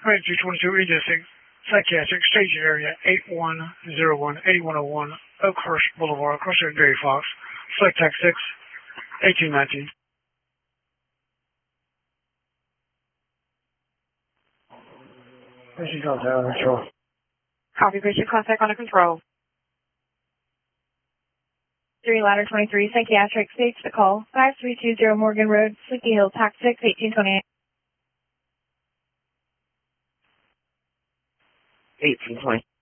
2322 Agency, Psychiatric, Station Area 8101, 8101, Oakhurst Boulevard, Crusher Gary Fox, Select Tax 6, 1819. Patient contact under control. Copy, patient contact under control. 3 Ladder 23, Psychiatric, stage to call, 5320 Morgan Road, Sleepy Hill, Tax 6, 1828. 1820.